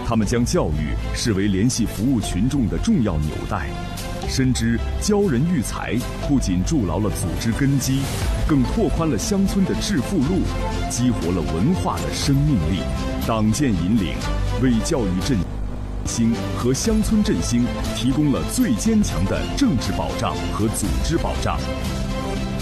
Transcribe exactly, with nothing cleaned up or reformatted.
他们将教育视为联系服务群众的重要纽带，深知教人育才不仅筑牢了组织根基，更拓宽了乡村的致富路，激活了文化的生命力。党建引领，为教育振兴和乡村振兴提供了最坚强的政治保障和组织保障。